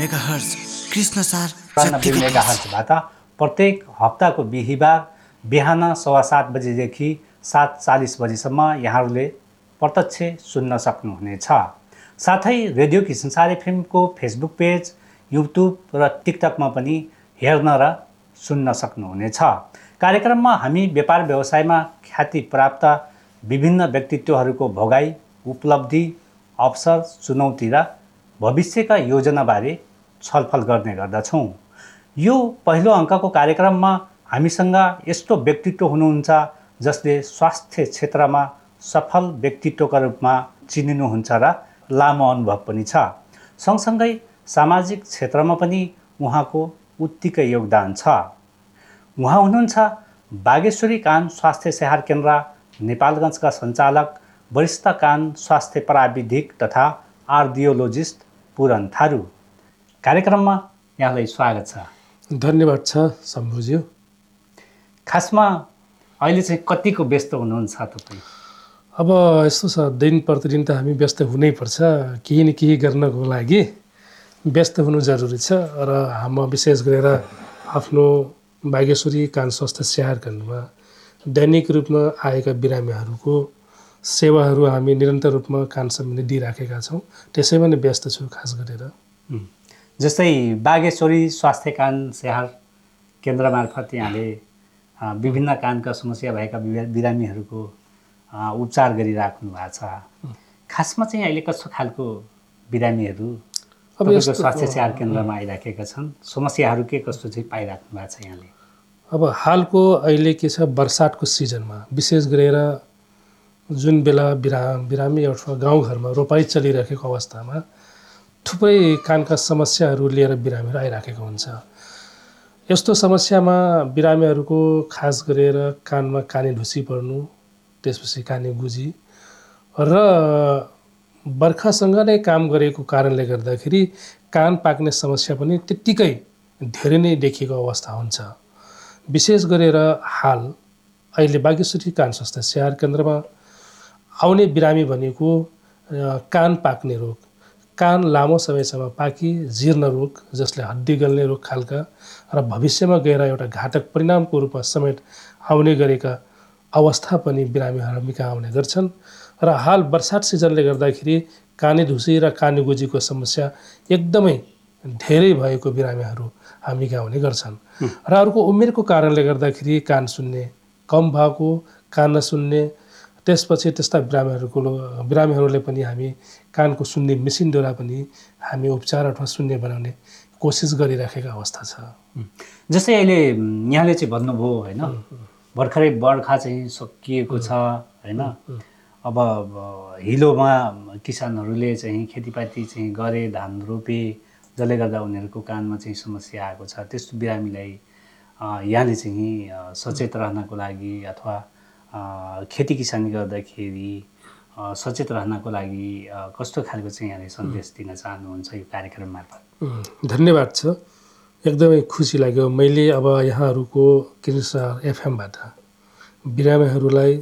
Megahertz Krishnasar 93 मेगाहर्जबाट प्रत्येक हप्ताको बिहिबार बिहान 7:15 बजेदेखि 7:40 बजेसम्म यहाँहरूले प्रत्यक्ष सुन्न सक्नुहुनेछ। साथै radio Krishnasar एफएमको Facebook page, YouTube र टिकटकमा पनि हेर्न र सुन्न सक्नुहुनेछ। कार्यक्रममा हामी व्यापार व्यवसायमा ख्याति प्राप्त विभिन्न व्यक्तित्वहरूको भोगाई, उपलब्धि, अवसर, चुनौती र भविष्यका योजनाबारे छलफल गर्ने गर्दछौँ। यो पहिलो अङ्कको कार्यक्रममा हामीसँग यस्तो व्यक्तित्व हुनुहुन्छ जसले स्वास्थ्य क्षेत्रमा सफल व्यक्तित्वका रूपमा चिनिनुहुन्छ र लामो अनुभव पनि छ। सँगसँगै सामाजिक क्षेत्रमा पनि उहाँको उत्तिकै योगदान छ। उहाँ हुनुहुन्छ बागेश्वरी कान स्वास्थ्य स्याहार केन्द्र नेपालगञ्जका सञ्चालक, वरिष्ठ कान स्वास्थ्य प्राविधिक तथा आर्डियोलोजिस्ट पूरन थारू। कार्यक्रममा यहाँलाई स्वागत छ। धन्यवाद छ शम्भुज्यू। खासमा अहिले चाहिँ कतिको व्यस्त हुनुहुन्छ तपाईँ? अब यस्तो छ, दिन प्रतिदिन त हामी व्यस्त हुनैपर्छ। केही न केही गर्नको लागि व्यस्त हुनु जरुरी छ र म विशेष गरेर आफ्नो बागेश्वरी कान स्वास्थ्य स्याहार केन्द्रमा दैनिक रूपमा आएका बिरामीहरूको सेवाहरू हामी निरन्तर रूपमा कान सम्बन्धी दिइराखेका छौँ। त्यसैमा नै व्यस्त छु खास गरेर। जस्तै बागेश्वरी स्वास्थ्य कान स्याहार केन्द्र मार्फत यहाँले विभिन्न कानका समस्या भएका बिरामीहरूको उपचार गरिराख्नु भएको छ। खासमा चाहिँ अहिले कस्तो खालको बिरामीहरू तपाईँको स्वास्थ्य स्याहार केन्द्रमा आइराखेका छन्? समस्याहरू के कस्तो चाहिँ पाइराख्नु भएको छ यहाँले? अब हालको अहिले के छ, बर्सातको सिजनमा विशेष गरेर जुन बेला बिरामी अथवा गाउँघरमा रोपाई चलिरहेको अवस्थामा थुप्रै कानका समस्याहरू लिएर बिरामीहरू आइराखेको हुन्छ। यस्तो समस्यामा बिरामीहरूको खास गरेर कानमा काने ढुसी पर्नु, त्यसपछि काने गुजी र बर्खासँग नै काम गरेको कारणले गर्दाखेरि कान पाक्ने समस्या पनि त्यत्तिकै धेरै नै देखिएको अवस्था हुन्छ। विशेष गरेर हाल अहिले बागेश्वरी कान स्वास्थ्य स्याहार केन्द्रमा आउने बिरामी भनेको कान पाक्ने रोग, कान लामो समयसम्म पाकी जीर्ण रोग जसले हड्डी गल्ने रोग खालका र भविष्यमा गएर एउटा घातक परिणामको रूपमा समेत आउने गरेका अवस्था पनि बिरामीहरू कहाँ आउने गर्छन्। र हाल बर्सात सिजनले गर्दाखेरि काने ढुसी र काने गुजीको समस्या एकदमै धेरै भएको बिरामीहरू हामी कहाँ आउने गर्छन्। र अर्को उमेरको कारणले गर्दाखेरि कान सुन्ने कम भएको, कान नसुन्ने, त्यसपछि त्यस्ता बिरामीहरूले पनि हामी कानको सुन्ने मेसिनद्वारा पनि हामी उपचार अथवा सुन्ने बनाउने कोसिस गरिराखेका अवस्था छ। जस्तै अहिले यहाँले चाहिँ भन्नुभयो होइन, भर्खरै बर्खा चाहिँ सकिएको छ होइन। अब हिलोमा किसानहरूले चाहिँ खेतीपाती चाहिँ गरे, धान रोपे, जसले गर्दा उनीहरूको कानमा चाहिँ समस्या आएको छ। त्यस्तो बिरामीलाई यहाँले चाहिँ सचेत रहनको लागि अथवा खेती किसानी गर्दाखेरि सचेत रहनको लागि कस्तो खालको चाहिँ यहाँले सन्देश दिन चाहनुहुन्छ यो कार्यक्रम मार्फत? धन्यवाद छ, एकदमै खुसी लाग्यो। मैले अब यहाँहरूको कृष्णसार एफएमबाट बिरामीहरूलाई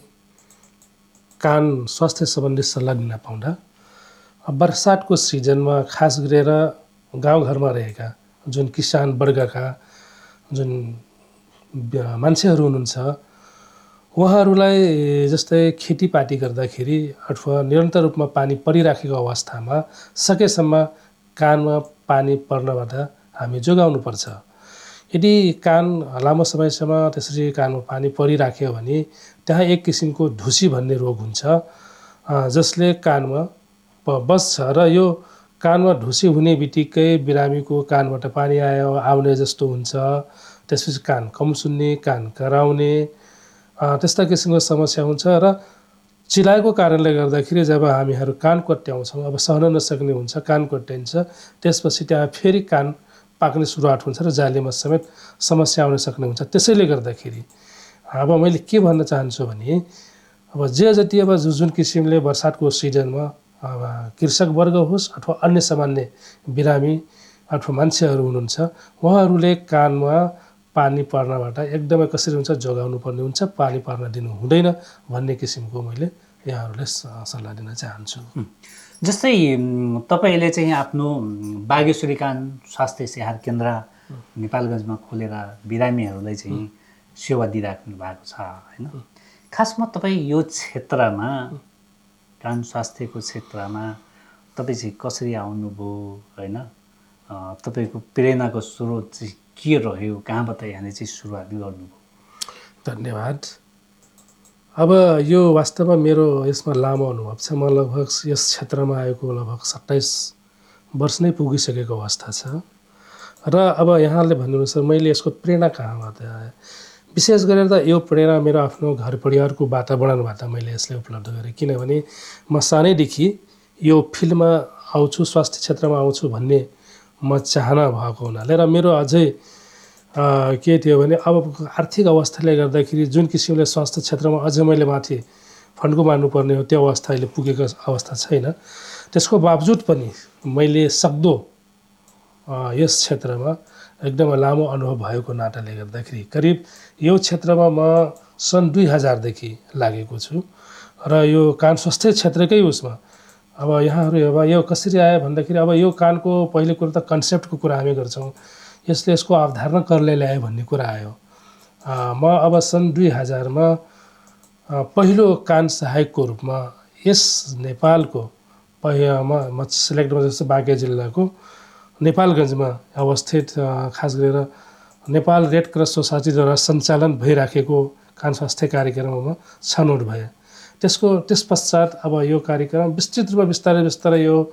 कान स्वास्थ्य सम्बन्धी सल्लाह दिन पाउँदा बर्सातको सिजनमा खास गरेर गाउँघरमा रहेका जुन किसान वर्गका जुन मान्छेहरू हुनुहुन्छ उहाँहरूलाई जस्तै खेतीपाती गर्दाखेरि अथवा निरन्तर रूपमा पानी परिराखेको अवस्थामा सकेसम्म कानमा पानी पर्नबाट हामी जोगाउनुपर्छ। यदि कान लामो समयसम्म त्यसरी कानमा पानी परिराख्यो भने त्यहाँ एक किसिमको ढुसी भन्ने रोग हुन्छ जसले कानमा बस्छ र यो कानमा ढुसी हुने बित्तिकै बिरामीको कानबाट पानी आउने जस्तो हुन्छ। त्यसपछि कान कम सुन्ने, कान कराउने, त्यस्ता किसिमको समस्या हुन्छ र चिलाएको कारणले गर्दाखेरि जब हामीहरू कान कोट्याउँछौँ, अब सहन नसक्ने हुन्छ, कान कोट्याइन्छ, त्यसपछि त्यहाँ फेरि कान पाक्ने सुरुवात हुन्छ र जालीमा समेत समस्या आउन सक्ने हुन्छ। त्यसैले गर्दाखेरि अब मैले के भन्न चाहन्छु भने अब जति अब जुन किसिमले बर्सातको सिजनमा अब कृषक वर्ग होस् अथवा अन्य सामान्य बिरामी अथवा मान्छेहरू हुनुहुन्छ उहाँहरूले कानमा पानी पर्नबाट एकदमै कसरी हुन्छ जोगाउनु पर्ने हुन्छ, पानी पर्न दिनु हुँदैन भन्ने किसिमको मैले यहाँहरूलाई सल्लाह दिन चाहन्छु। जस्तै तपाईँले चाहिँ आफ्नो बागेश्वरी कान स्वास्थ्य स्याहार केन्द्र नेपालगञ्जमा खोलेर बिरामीहरूलाई चाहिँ सेवा दिइराख्नु भएको छ होइन। खासमा तपाईँ यो क्षेत्रमा कान स्वास्थ्यको क्षेत्रमा तपाईँ चाहिँ कसरी आउनुभयो होइन, तपाईँको प्रेरणाको स्रोत चाहिँ के रह्यो, कहाँबाट यहाँले चाहिँ सुरुवात गर्नुभयो? धन्यवाद। अब यो वास्तवमा मेरो यसमा लामो अनुभव छ। म लगभग यस क्षेत्रमा आएको लगभग 27 वर्ष नै पुगिसकेको अवस्था छ र अब यहाँले भन्नुहुन्छ मैले यसको प्रेरणा कहाँबाट आयो। विशेष गरेर त यो प्रेरणा मेरो आफ्नो घर परिवारको वातावरणबाट मैले यसलाई उपलब्ध गरेँ। किनभने म सानैदेखि यो फिल्डमा आउँछु, स्वास्थ्य क्षेत्रमा आउँछु भन्ने म चाहना भएको हुनाले र मेरो अझै के थियो भने अब आर्थिक अवस्थाले गर्दाखेरि जुन किसिमले स्वास्थ्य क्षेत्रमा अझ मैले माथि फन्डको मान्नुपर्ने हो त्यो अवस्था अहिले पुगेको अवस्था छैन। त्यसको बावजुद पनि मैले सक्दो यस क्षेत्रमा एकदम लामो अनुभव भएको नाताले गर्दाखेरि करिब यो क्षेत्रमा म सन् 2000 देखि लागेको छु र यो कान स्वास्थ्य क्षेत्रकै उसमा अब यहाँहरू अब यो कसरी आयो भन्दाखेरि अब यो कानको पहिलो कुरो त कन्सेप्टको कुरा हामी गर्छौँ, यसको अवधारणा कसले ल्यायो भन्ने कुरा आयो। म अब सन् 2000 मा पहिलो कान सहायकको रूपमा यस नेपालको म सिलेक्ट जस्तो बाँके जिल्लाको नेपालगञ्जमा अवस्थित खास गरेर नेपाल रेड क्रस सोसाइटीद्वारा सञ्चालन भइराखेको कान स्वास्थ्य कार्यक्रममा छनौट भए। त्यस पश्चात अब यो कार्यक्रम विस्तृत रूपमा बिस्तारै यो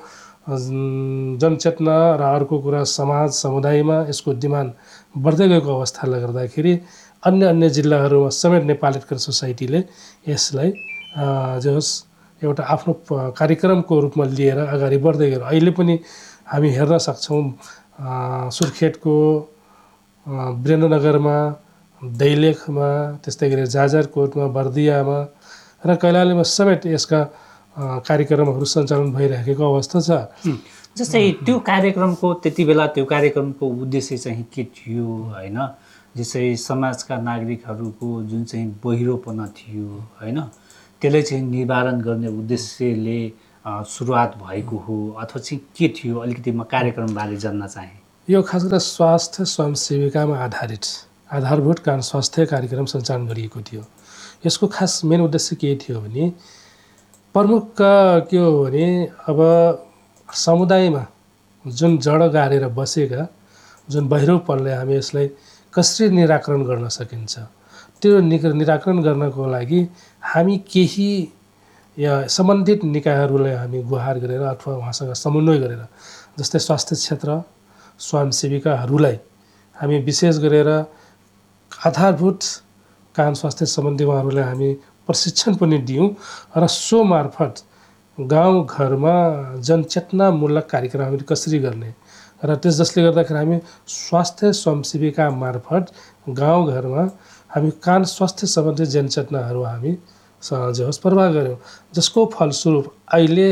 जनचेतना र अर्को कुरा समाज समुदायमा यसको डिमान्ड बढ्दै गएको अवस्थाले गर्दाखेरि अन्य जिल्लाहरूमा समेत नेपाल रेड क्रस सोसाइटीले यसलाई जो होस् एउटा आफ्नो कार्यक्रमको रूपमा लिएर अगाडि बढ्दै गयो। अहिले पनि हामी हेर्न सक्छौँ सुर्खेतको वीरेन्द्रनगरमा, दैलेखमा, त्यस्तै गरी जाजरकोटमा, बर्दियामा र कैलालीमा समेत यसका कार्यक्रमहरू सञ्चालन भइरहेको अवस्था छ। जस्तै त्यो कार्यक्रमको त्यति बेला त्यो कार्यक्रमको उद्देश्य चाहिँ के थियो होइन, जस्तै समाजका नागरिकहरूको जुन चाहिँ बहिरोपना थियो होइन त्यसलाई चाहिँ निवारण गर्ने उद्देश्यले सुरुवात भएको हो अथवा चाहिँ के थियो, अलिकति म कार्यक्रमबारे जान्न चाहेँ। यो खास गरेर स्वास्थ्य स्वयंसेविकामा आधारभूत कान स्वास्थ्य कार्यक्रम सञ्चालन गरिएको थियो। यसको खास मेन उद्देश्य के थियो भने प्रमुख के हो भने अब समुदायमा जुन जड गाडेर बसेका जुन बहिरोपनले हामी यसलाई कसरी निराकरण गर्न सकिन्छ, त्यो निराकरण गर्नको लागि हामी केही या सम्बन्धित निकायहरूलाई हामी गुहार गरेर अथवा उहाँसँग समन्वय गरेर जस्तै स्वास्थ्य क्षेत्र स्वयंसेविकाहरूलाई हामी विशेष गरेर आधारभूत कान स्वास्थ्य सम्बन्धी उहाँहरूलाई हामी प्रशिक्षण पनि दियौँ र सो मार्फत गाउँघरमा जनचेतनामूलक कार्यक्रमहरू कसरी गर्ने र जसले गर्दाखेरि हामी स्वास्थ्य स्वयंसेविका मार्फत गाउँघरमा हामी कान स्वास्थ्य सम्बन्धी जनचेतनाहरू हामी जो होस् प्रवाह गऱ्यौँ, जसको फलस्वरूप अहिले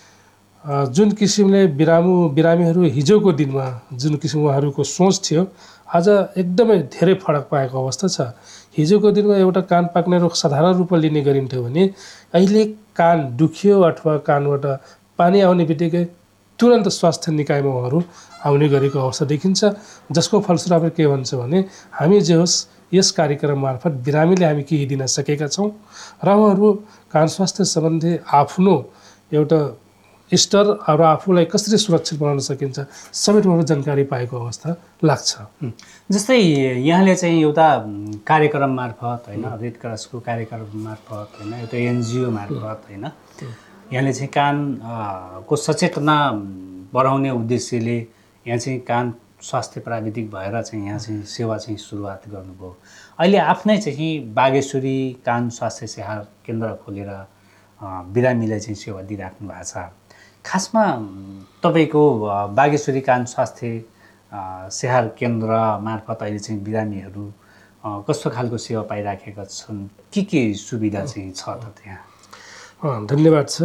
जुन किसिमले बिरामीहरू हिजोको दिनमा जुन किसिम उहाँहरूको सोच थियो आज एकदमै धेरै फरक पाएको अवस्था छ। हिजोको दिनमा एउटा कान पाक्ने रोग साधारण रूपमा लिने गरिन्थ्यो भने अहिले कान दुख्यो अथवा कानबाट पानी आउने बित्तिकै तुरन्त स्वास्थ्य निकायमा उहाँहरू आउने गरेको अवस्था देखिन्छ। जसको फलस्वरूप के भन्छ भने हामी जे होस् यस कार्यक्रम मार्फत बिरामीले हामी केही दिन सकेका छौँ र उहाँहरू कान स्वास्थ्य सम्बन्धी आफ्नो एउटा स्तर र आफूलाई कसरी सुरक्षित बनाउन सकिन्छ सबै ठाउँमा जानकारी पाएको अवस्था लाग्छ। जस्तै यहाँले चाहिँ एउटा कार्यक्रम मार्फत होइन, रेड क्रसको कार्यक्रम मार्फत होइन, एउटा एनजिओ मार्फत होइन, यहाँले चाहिँ कानको सचेतना बढाउने उद्देश्यले यहाँ चाहिँ कान स्वास्थ्य प्राविधिक भएर चाहिँ यहाँ चाहिँ सेवा चाहिँ सुरुवात गर्नुभयो। अहिले आफ्नै चाहिँ बागेश्वरी कान स्वास्थ्य स्याहार केन्द्र खोलेर बिरामीलाई चाहिँ सेवा दिइराख्नु भएको छ। खासमा तपाईँको बागेश्वरी कान स्वास्थ्य स्याहार केन्द्र मार्फत अहिले चाहिँ बिरामीहरू कस्तो खालको सेवा पाइराखेका छन्, के सुविधा चाहिँ छ त त्यहाँ? धन्यवाद छ।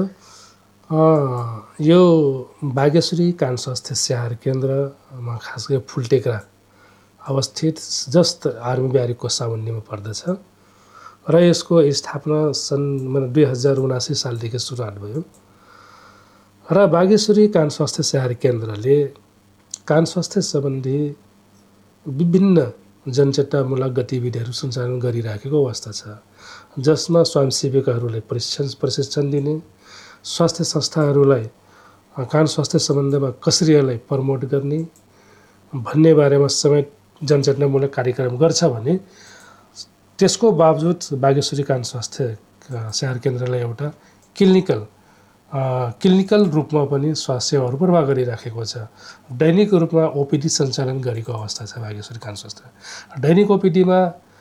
यो बागेश्वरी कान स्वास्थ्य स्याहार केन्द्रमा खास गरी फुलटेक्रा अवस्थित जस्ट आर्मी ब्यारेकको सामुन्नेमा पर्दछ र यसको स्थापना सन् 2079 सालदेखि सुरुवात भयो र बागेश्वरी कान स्वास्थ्य सेवा केन्द्रले कान स्वास्थ्य सम्बन्धी विभिन्न जनचेतनामूलक गतिविधिहरू सञ्चालन गरिराखेको अवस्था छ, जसमा स्वयंसेवकहरूलाई प्रशिक्षण दिने, स्वास्थ्य संस्थाहरूलाई कान स्वास्थ्य सम्बन्धमा कसरी यसलाई प्रमोट गर्ने भन्ने बारेमा समेत जनचेतनामूलक कार्यक्रम गर्छ भने त्यसको बावजुद बागेश्वरी कान स्वास्थ्य सेवा केन्द्रलाई एउटा क्लिनिकल रूपमा पनि स्वास्थ्य सेवाहरू प्रवाह गरिराखेको छ। दैनिक रूपमा ओपिडी सञ्चालन गरेको अवस्था छ बागेश्वरी कान स्वास्थ्य। दैनिक ओपिडीमा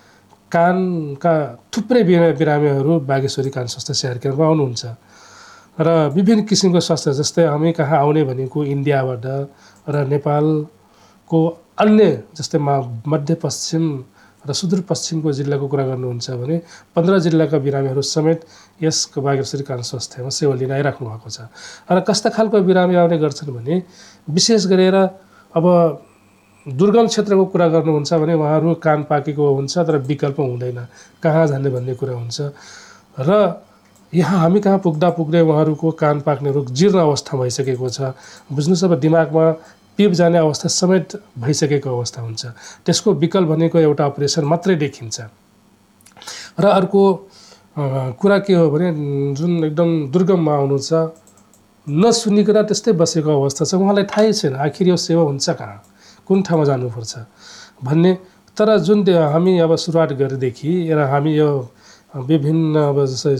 कानका थुप्रै बिरामीहरू बागेश्वरी कान स्वास्थ्य सेवा केन्द्रमा आउनुहुन्छ र विभिन्न किसिमको स्वास्थ्य, जस्तै हामी कहाँ आउने भनेको इन्डियाबाट र नेपालको अन्य जस्तै मध्यपश्चिम र सुदूरपश्चिमको जिल्लाको कुरा गर्नुहुन्छ भने 15 जिल्लाका बिरामीहरू समेत यस बागेश्वरी कान स्वास्थ्यमा सेवा लिन आइराख्नु भएको छ। र कस्ता खालको बिरामी आउने गर्छन् भने विशेष गरेर अब दुर्गम क्षेत्रको कुरा गर्नुहुन्छ भने उहाँहरू कान पाकेको हुन्छ तर विकल्प हुँदैन, कहाँ जाने भन्ने कुरा हुन्छ र यहाँ हामी कहाँ पुग्दै उहाँहरूको कान पाक्ने रोग जीर्ण अवस्था भइसकेको छ। बुझ्नुहोस्, अब दिमागमा पिप जाने अवस्था समेत भइसकेको अवस्था हुन्छ। त्यसको विकल्प भनेको एउटा अपरेसन मात्रै देखिन्छ। र अर्को कुरा के हो भने जुन एकदम दुर्गममा आउनु छ, नसुनिकन त्यस्तै बसेको अवस्था छ, उहाँलाई थाहै छैन आखिर यो सेवा हुन्छ कहाँ, कुन ठाउँमा जानुपर्छ भन्ने। तर जुन हामी अब सुरुवात गरेदेखि र हामी यो विभिन्न अब जस्तै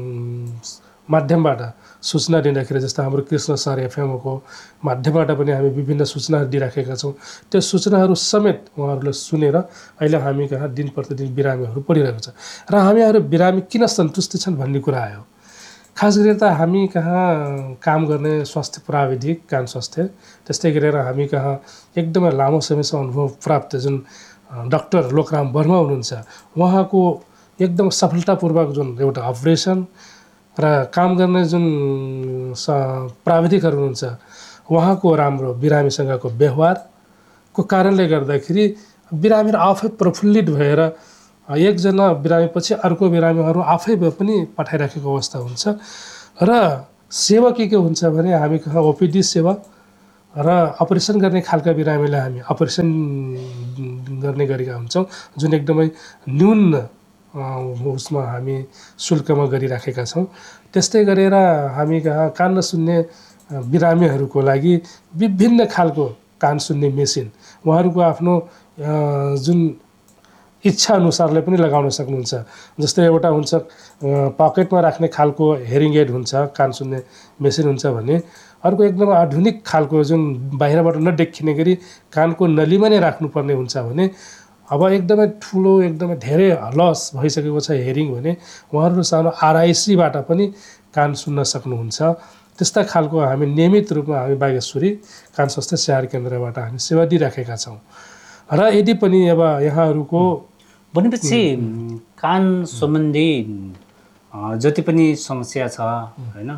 माध्यमबाट सूचना दिँदाखेरि, जस्तो हाम्रो कृष्ण सर एफएमको माध्यमबाट पनि हामी विभिन्न सूचनाहरू दिइराखेका छौँ। त्यो सूचनाहरू समेत उहाँहरूले सुनेर अहिले हामी कहाँ दिन प्रतिदिन बिरामीहरू पढिरहेको छ र हामीहरू बिरामी किन सन्तुष्ट छन् भन्ने कुरा आयो। खास गरेर त हामी कहाँ काम गर्ने स्वास्थ्य प्राविधिक कान स्वास्थ्य, त्यस्तै गरेर हामी कहाँ एकदमै लामो समयसम्म अनुभव प्राप्त जुन डाक्टर लोकराम वर्मा हुनुहुन्छ, उहाँको एकदम सफलतापूर्वक जुन एउटा अपरेसन र काम गर्ने जुन प्राविधिकहरू हुनुहुन्छ, उहाँको राम्रो बिरामीसँगको व्यवहारको कारणले गर्दाखेरि बिरामीहरू आफै प्रफुल्लित भएर एकजना बिरामीपछि अर्को बिरामीहरू आफै पनि पठाइराखेको अवस्था हुन्छ। र सेवा के हुन्छ भने हामी कहाँ ओपिडी सेवा र अपरेसन गर्ने खालका बिरामीलाई हामी अपरेसन गर्ने गरेका हुन्छौँ, जुन एकदमै न्यून उसमा हामी शुल्कमा गरिराखेका छौँ। त्यस्तै गरेर हामी कहाँ कान नसुन्ने बिरामीहरूको लागि विभिन्न खालको कान सुन्ने मेसिन उहाँहरूको आफ्नो जुन इच्छा अनुसारले पनि लगाउन सक्नुहुन्छ। जस्तै एउटा हुन्छ पकेटमा राख्ने खालको हेरिङ एड हुन्छ, कान सुन्ने मेसिन हुन्छ भने अर्को एकदम आधुनिक खालको जुन बाहिरबाट नदेखिने गरी कानको नलीमा नै राख्नुपर्ने हुन्छ भने अब एकदमै ठुलो एकदमै धेरै लस भइसकेको छ हेरिङ भने उहाँहरू सानो आरआइसीबाट पनि कान सुन्न सक्नुहुन्छ। त्यस्ता खालको हामी नियमित रूपमा हामी बागेश्वरी कान स्वास्थ्य सेवा केन्द्रबाट हामी सेवा दिइराखेका छौँ। र यदि पनि अब यहाँहरूको भनेपछि कान सम्बन्धी जति पनि समस्या छ होइन,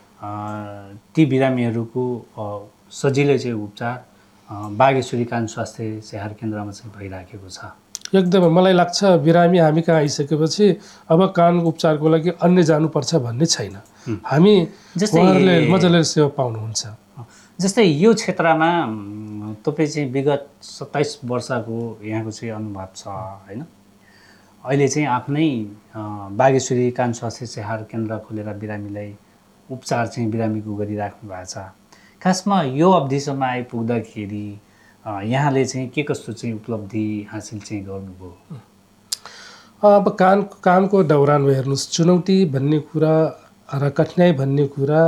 ती बिरामीहरूको सजिलै चाहिँ उपचार बागेश्वरी कान स्वास्थ्य सेवा केन्द्रमा चाहिँ भइराखेको छ। एकदमै मलाई लाग्छ बिरामी हामी कहाँ आइसकेपछि अब कान उपचारको लागि अन्य जानुपर्छ भन्ने छैन, हामी उहाँहरूले मजाले सेवा पाउनुहुन्छ। जस्तै यो क्षेत्रमा तपाईँ चाहिँ विगत 27 वर्षको यहाँको चाहिँ अनुभव छ होइन, अहिले चाहिँ आफ्नै बागेश्वरी कान स्वास्थ्य सेवा केन्द्र खोलेर बिरामीलाई उपचार चाहिँ बिरामीको गरिराख्नु भएको छ। खासमा यो अवधिसम्म आइपुग्दाखेरि यहाँले चाहिँ के कस्तो चाहिँ उपलब्धि हासिल चाहिँ गर्नुभयो? अब कामको दौरानमा हेर्नुहोस्, चुनौती भन्ने कुरा र कठिनाइ भन्ने कुरा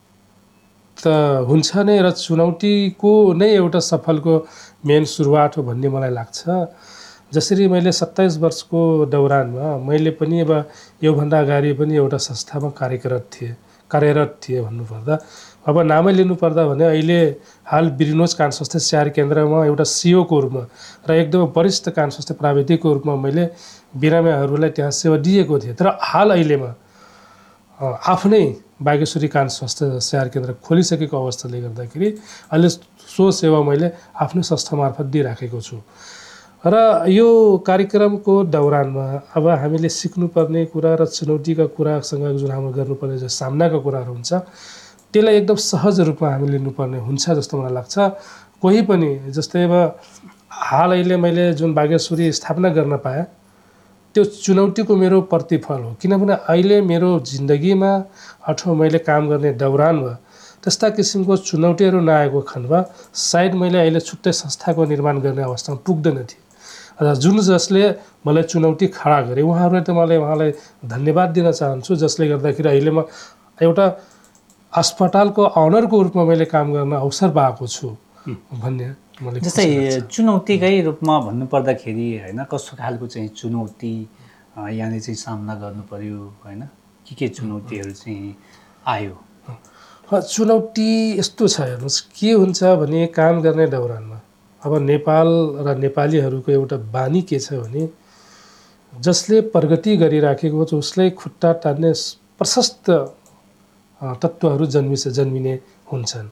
त हुन्छ नै र चुनौतीको नै एउटा सफलको मेन सुरुवात हो भन्ने मलाई लाग्छ। जसरी मैले 27 वर्षको दौरानमा मैले पनि अब योभन्दा अगाडि पनि एउटा संस्थामा कार्यरत थिएँ भन्नुपर्दा, अब नामै लिनुपर्दा भने अहिले हाल बिरिनोज कान स्वास्थ्य सेवा केन्द्रमा एउटा सिओको रूपमा र एकदमै वरिष्ठ कान स्वास्थ्य प्राविधिकको रूपमा मैले बिरामीहरूलाई त्यहाँ सेवा दिएको थिएँ। तर हाल अहिलेमा आफ्नै बागेश्वरी कान स्वास्थ्य सेवा केन्द्र खोलिसकेको अवस्थाले गर्दाखेरि अहिले सो सेवा मैले आफ्नो संस्था मार्फत दिइराखेको छु। र यो कार्यक्रमको दौरानमा अब हामीले सिक्नुपर्ने कुरा र चुनौतीका कुरासँग जुन हाम्रो गर्नुपर्ने जो सामनाका कुराहरू हुन्छ त्यसलाई एकदम सहज रूपमा हामी लिनुपर्ने हुन्छ जस्तो मलाई लाग्छ। कोही पनि जस्तै अब हाल अहिले मैले जुन बागेश्वरी स्थापना गर्न पाएँ त्यो चुनौतीको मेरो प्रतिफल हो, किनभने अहिले मेरो जिन्दगीमा अथवा मैले काम गर्ने दौरानमा त्यस्ता किसिमको चुनौतीहरू नआएको खण्डमा सायद मैले अहिले छुट्टै संस्थाको निर्माण गर्ने अवस्थामा पुग्दैन थिएँ। जुन जसले मलाई चुनौती खडा गरे उहाँहरूलाई त उहाँलाई धन्यवाद दिन चाहन्छु, जसले गर्दाखेरि अहिले म एउटा अस्पतालको अनरको रूपमा मैले काम गर्न अवसर पाएको छु भन्ने मलाई जस्तै चुनौतीकै रूपमा भन्नुपर्दाखेरि होइन कस्तो खालको चाहिँ चुनौती यहाँले चाहिँ सामना गर्नु पर्यो होइन, के चुनौतीहरू चाहिँ आयो? चुनौती यस्तो छ, हेर्नुहोस् के हुन्छ भने काम गर्ने दौरानमा अब नेपाल र नेपालीहरूको एउटा बानी के छ भने जसले प्रगति गरिराखेको छ उसलाई खुट्टा तान्ने प्रशस्त तत्त्वहरू जन्मिने हुन्छन्।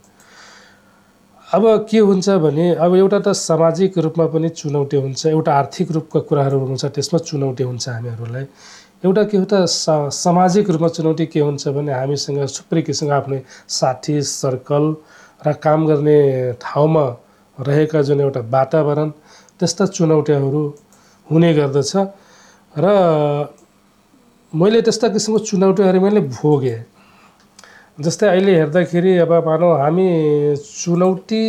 अब के हुन्छ भने अब एउटा त सामाजिक रूपमा पनि चुनौती हुन्छ, एउटा आर्थिक रूपका कुराहरू हुन्छ त्यसमा चुनौती हुन्छ हामीहरूलाई। एउटा के हो त सामाजिक रूपमा चुनौती के हुन्छ भने हामीसँग थुप्रै किसिमका आफ्नै साथी सर्कल र काम गर्ने ठाउँमा रहेका जुन एउटा वातावरण त्यस्ता चुनौतीहरू हुने गर्दछ र मैले त्यस्ता किसिमको चुनौतीहरू मैले भोगेँ। जस्तै अहिले हेर्दाखेरि अब मानौ हामी चुनौती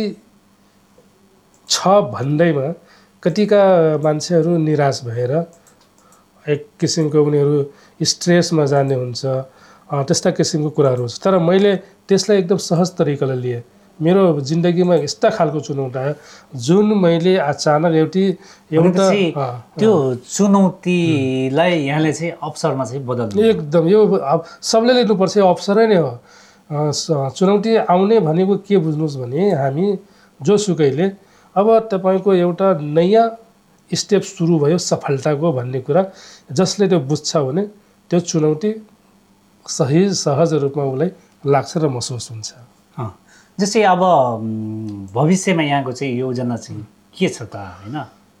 छ भन्दैमा कतिका मान्छेहरू निराश भएर एक किसिमको उनीहरू स्ट्रेसमा जाने हुन्छ, त्यस्ता किसिमको कुराहरू हुन्छ। तर मैले त्यसलाई एकदम सहज तरिकाले लिएँ। मेरो जिन्दगीमा यस्ता खालको चुनौती आयो जुन मैले अचानक एउटा त्यो चुनौतीलाई यहाँले चाहिँ अवसरमा चाहिँ बदल्नु एकदम यो सबले लिनुपर्छ, यो अवसरै नै हो। चुनौती आउने भनेको के बुझ्नुहोस् भने हामी जोसुकैले अब तपाईँको एउटा नयाँ स्टेप सुरु भयो सफलताको भन्ने कुरा जसले त्यो बुझ्छ भने त्यो चुनौती सहज रूपमा उसलाई लाग्छ र महसुस हुन्छ। जस्तै अब भविष्यमा यहाँको चाहिँ योजना चाहिँ के छ त होइन?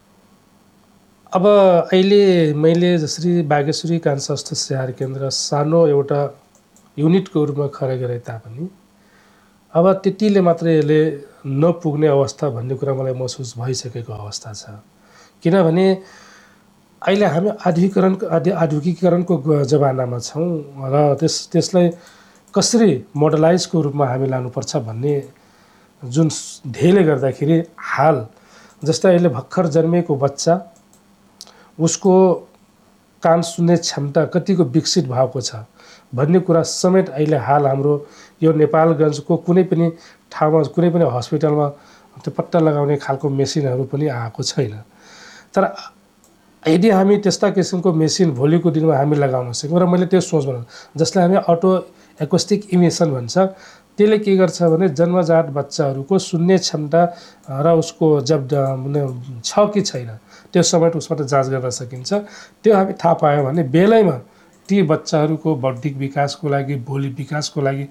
अब अहिले मैले जसरी बागेश्वरी कान स्वास्थ्य स्याहार केन्द्र सानो एउटा युनिटको रूपमा खडा गरे तापनि अब त्यतिले मात्रै यसले नपुग्ने अवस्था भन्ने कुरा मलाई महसुस भइसकेको अवस्था छ। किनभने अहिले हामी आधुनिकीकरणको जमानामा छौँ र त्यसलाई कसरी मोडलाइजको रूपमा हामी लानुपर्छ भन्ने जुन ध्येयले गर्दाखेरि हाल जस्तै अहिले भर्खर जन्मेको बच्चा उसको कान सुन्ने क्षमता कतिको विकसित भएको छ भन्ने कुरा समेत अहिले हाल हाम्रो यो नेपालगञ्जको कुनै पनि ठाउँमा कुनै पनि हस्पिटलमा त्यो पत्ता लगाउने खालको मेसिनहरू पनि आएको छैन। तर यदि हामी त्यस्ता किसिमको मेसिन भोलिको दिनमा हामी लगाउन सक्यौँ र मैले त्यो सोच बनाउँ जसलाई हामी अटो एकोस्टिक इमिसन भन्छ, त्यसले के गर्छ भने जन्मजात बच्चाहरूको सुन्ने क्षमता र उसको जब छ कि छैन त्यो समेत उसबाट जाँच गर्न सकिन्छ। त्यो हामी थाहा पायौँ भने बेलैमा ती बच्चाहरूको बौद्धिक विकासको लागि बोली विकासको लागि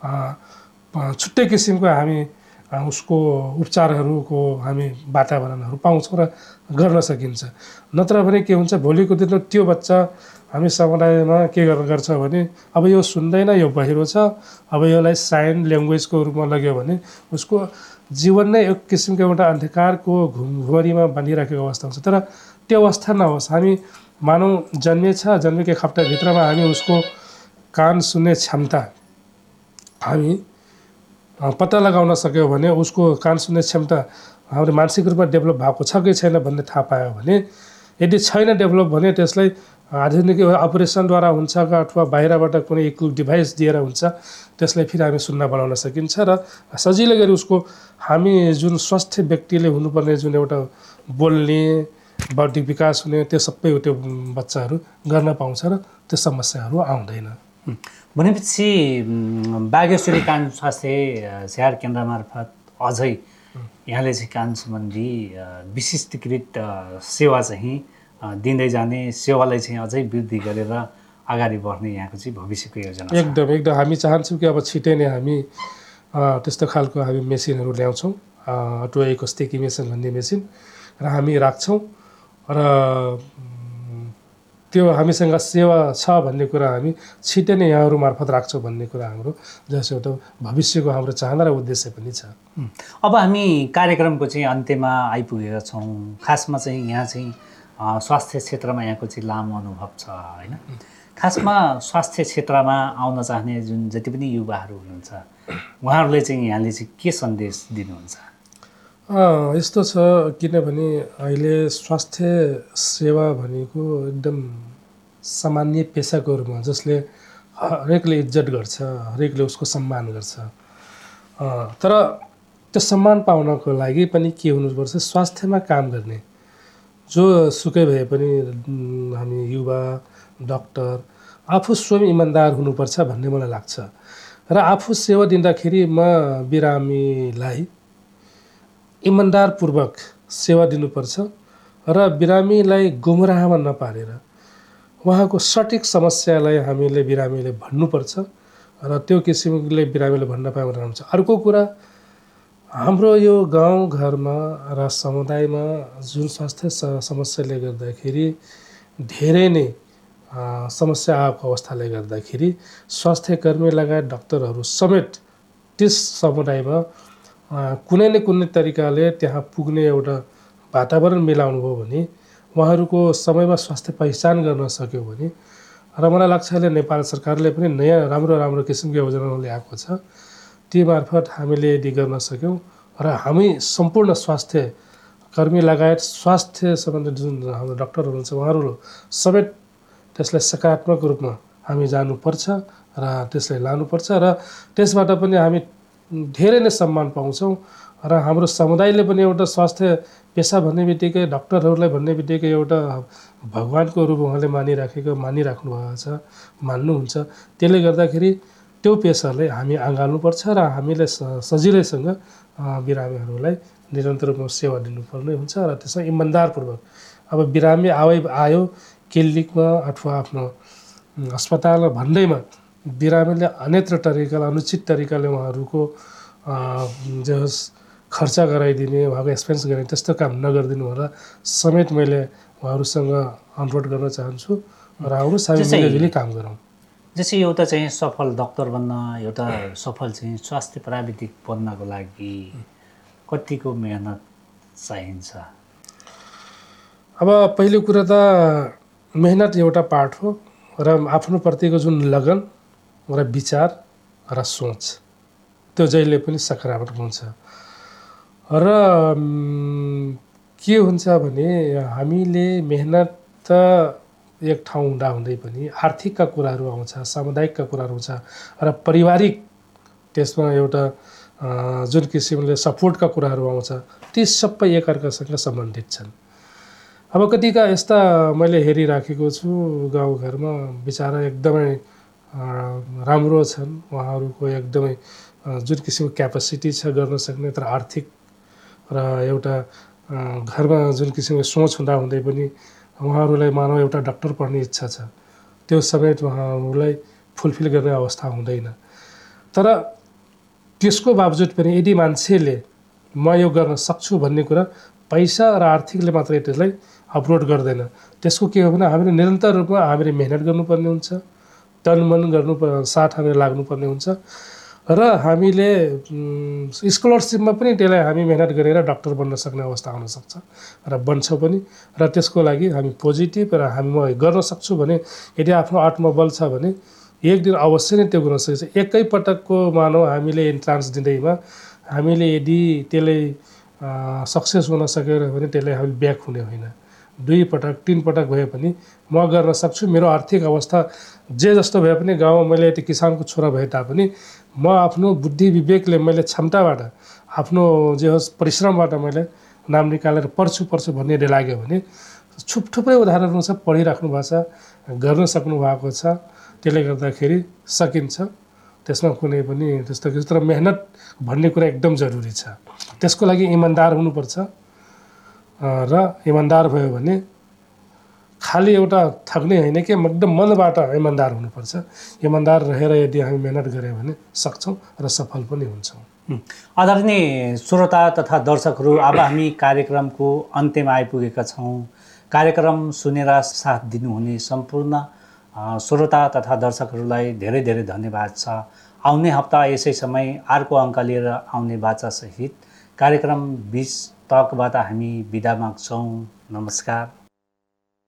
छुट्टै किसिमको हामी उसको उपचारहरूको हामी वातावरणहरू पाउँछौँ र गर्न सकिन्छ। नत्र भने के हुन्छ भोलिको दिनमा त्यो बच्चा हामी समुदायमा के गर्छ भने अब यो सुन्दैन, यो बहिरो छ, अब यसलाई साइन ल्याङ्ग्वेजको रूपमा लग्यो भने उसको जीवन नै एक किसिमको एउटा अन्धकारको घुमघुमरीमा बाँधिराखेको अवस्था हुन्छ। तर त्यो अवस्था नहोस्, हामी मानौँ जन्मेकै हप्ताभित्रमा हामी उसको कान सुन्ने क्षमता हामी पत्ता लगाउन सक्यो भने उसको कान सुन्ने क्षमता हाम्रो मानसिक रूपमा डेभलप भएको छ कि छैन भन्ने थाहा पायो भने, यदि छैन डेभलप भने त्यसलाई आधुनिक अपरेसनद्वारा हुन्छ अथवा बाहिरबाट कुनै एक डिभाइस दिएर हुन्छ, त्यसलाई फेरि हामी सुन्न बनाउन सकिन्छ र सजिलै गरी उसको हामी जुन स्वस्थ व्यक्तिले हुनुपर्ने जुन एउटा बोल्ने बौद्धिक विकास हुने त्यो सबै त्यो बच्चाहरू गर्न पाउँछ र त्यो समस्याहरू आउँदैन। भनेपछि बागेश्वरी कान स्वास्थ्य स्याहार केन्द्र मार्फत अझै यहाँले चाहिँ कान सम्बन्धी विशिष्टीकृत सेवा चाहिँ दिँदै जाने, सेवालाई चाहिँ अझै वृद्धि गरेर अगाडि बढ्ने यहाँको चाहिँ भविष्यको योजना छ? एकदम हामी चाहन्छौँ कि अब छिटै नै हामी त्यस्तो खालको हामी मेसिनहरू ल्याउँछौँ, अटो एकोस्टिक इमिसन भन्ने मेसिन र हामी राख्छौँ र त्यो हामीसँग सेवा छ भन्ने कुरा हामी छिटै नै यहाँहरू मार्फत राख्छौँ भन्ने कुरा हाम्रो जस एउटा भविष्यको हाम्रो चाहना र उद्देश्य पनि छ। अब हामी कार्यक्रमको चाहिँ अन्त्यमा आइपुगेका छौँ। खासमा चाहिँ यहाँ चाहिँ स्वास्थ्य क्षेत्रमा यहाँको चाहिँ लामो अनुभव छ होइन। खासमा स्वास्थ्य क्षेत्रमा आउन चाहने जुन जति पनि युवाहरू हुनुहुन्छ उहाँहरूले चाहिँ यहाँले चाहिँ के सन्देश दिनुहुन्छ? यस्तो छ किनभने अहिले स्वास्थ्य सेवा भनेको एकदम सामान्य पेसाको रूपमा जसले हरेकले इज्जत गर्छ, हरेकले उसको सम्मान गर्छ। तर त्यो सम्मान पाउनको लागि पनि के हुनुपर्छ, स्वास्थ्यमा काम गर्ने जो सुकै भए पनि हामी युवा डक्टर आफू स्वयं इमान्दार हुनुपर्छ भन्ने मलाई लाग्छ। र आफू सेवा दिँदाखेरि म बिरामीलाई इमान्दारपूर्वक सेवा दिनुपर्छ र बिरामीलाई गुमराहमा नपारेर उहाँको सठिक समस्यालाई हामीले बिरामीले भन्नुपर्छ र त्यो किसिमले बिरामीले भन्न पाएको हुन्छ। अर्को कुरा, हाम्रो यो गाउँघरमा र समुदायमा जुन स्वास्थ्य समस्याले गर्दाखेरि धेरै नै समस्या आएको अवस्थाले गर्दाखेरि स्वास्थ्यकर्मी लगायत डाक्टरहरू समेत त्यस समुदायमा कुनै न कुनै तरिकाले त्यहाँ पुग्ने एउटा वातावरण मिलाउनु भयो भने उहाँहरूको समयमा स्वास्थ्य पहिचान गर्न सक्यो भने र मलाई लाग्छ अहिले नेपाल सरकारले पनि नयाँ राम्रो किसिमको योजनाहरू ल्याएको छ। ती मार्फत हामीले यदि गर्न सक्यौँ र हामी सम्पूर्ण स्वास्थ्य कर्मी लगायत स्वास्थ्य सम्बन्धी जुन हाम्रो डाक्टरहरू हुन्छ उहाँहरू समेत त्यसलाई सकारात्मक रूपमा हामी जानुपर्छ र त्यसलाई लानुपर्छ र त्यसबाट पनि हामी धेरै नै सम्मान पाउँछौँ र हाम्रो समुदायले पनि एउटा स्वास्थ्य पेसा भन्ने बित्तिकै डाक्टरहरूलाई भन्ने बित्तिकै एउटा भगवानको रूप उहाँले मानिराख्नु भएको छ, मान्नुहुन्छ। त्यसले गर्दाखेरि त्यो पेसालाई हामी अँगाल्नुपर्छ र हामीले सजिलैसँग बिरामीहरूलाई निरन्तर रूपमा सेवा दिनुपर्ने हुन्छ र त्यसमा इमान्दारपूर्वक अब बिरामी आयो क्लिनिकमा अथवा आफ्नो अस्पतालमा भन्दैमा बिरामीले अन्यत्र तरिकाले अनुचित तरिकाले उहाँहरूको जो खर्च गराइदिने उहाँको एक्सपेन्स गर्ने त्यस्तो काम नगरिदिनु होला समेत मैले उहाँहरूसँग अनुरोध गर्न चाहन्छु र हाम्रो सबै मिलिजुली काम गरौँ। जस्तै एउटा चाहिँ सफल डाक्टर बन्न, एउटा सफल चाहिँ स्वास्थ्य प्राविधिक बन्नको लागि कतिको मेहनत चाहिन्छ? अब पहिलो कुरा त मेहनत एउटा पार्ट हो र आफ्नो प्रतिको जुन लगन र विचार र सोच त्यो जहिले पनि सकारात्मक हुन्छ। र के हुन्छ भने हामीले मेहनत त एक ठाउँ हुँदै पनि आर्थिकका कुराहरू आउँछ, सामुदायिकका कुराहरू हुन्छ र पारिवारिक त्यसमा एउटा जुन किसिमले सपोर्टका कुराहरू आउँछ ती सबै एकअर्कासँग सम्बन्धित छन्। अब कतिका यस्ता मैले हेरिराखेको छु गाउँघरमा बिचारा एकदमै राम्रो छन्, उहाँहरूको एकदमै जुन किसिमको क्यापेसिटी छ गर्न सक्ने, तर आर्थिक र एउटा घरमा जुन किसिमको सोच हुँदै पनि उहाँहरूलाई मानव एउटा डाक्टर पढ्ने इच्छा छ, त्यो समेत उहाँहरूलाई फुलफिल गर्ने अवस्था हुँदैन। तर त्यसको बावजुद पनि यदि मान्छेले म यो गर्न सक्छु भन्ने कुरा पैसा र आर्थिकले मात्रै त्यसलाई अपलोड गर्दैन। त्यसको के हो भने हामीले निरन्तर रूपमा हामीले मेहनत गर्नुपर्ने हुन्छ, तन मन साथ हामीले लाग्नुपर्ने हुन्छ र हामीले स्कलरसिपमा पनि त्यसलाई हामी मेहनत गरेर डाक्टर बन्न सक्ने अवस्था आउन सक्छ र बन्छ पनि। र त्यसको लागि हामी पोजिटिभ र हामी म गर्न सक्छु भने यदि आफ्नो आत्मबल छ भने एक दिन अवश्य नै त्यो गर्न सक्छ। एकै पटकको मानव हामीले इन्ट्रान्स दिँदैमा हामीले यदि त्यसलाई सक्सेस हुन सकेर भने त्यसलाई हामीले ब्याक हुने होइन। 2 पटक 3 पटक भए पनि म गर्न सक्छु, मेरो आर्थिक अवस्था जे जस्तो भए पनि गाउँमा मैले यति किसानको छोरा भए तापनि म आफ्नो बुद्धि विवेकले मैले क्षमताबाट आफ्नो जे होस् परिश्रमबाट मैले नाम निकालेर पढ्छु भन्ने लाग्यो भने थुप्रै उदाहरणहरू छ, पढिराख्नु भएको छ, गर्न सक्नु भएको छ। त्यसले गर्दाखेरि सकिन्छ, त्यसमा कुनै पनि त्यस्तो तर मेहनत भन्ने कुरा एकदम जरुरी छ। त्यसको लागि इमान्दार हुनुपर्छ र इमान्दार भयो भने खालि एउटा ठग्ने होइन कि एकदम मनबाट इमान्दार हुनुपर्छ। इमान्दार रहेर यदि हामी मेहनत गऱ्यौँ भने सक्छौँ र सफल पनि हुन्छौँ। आदरणीय श्रोता तथा दर्शकहरू, अब हामी कार्यक्रमको अन्त्यमा आइपुगेका छौँ। कार्यक्रम सुनेर साथ दिनुहुने सम्पूर्ण श्रोता तथा दर्शकहरूलाई धेरै धेरै धन्यवाद छ। आउने हप्ता यसै समय अर्को अङ्क लिएर आउने बाचासहित कार्यक्रम 20 तकबाट हामी बिदा माग्छौँ। नमस्कार।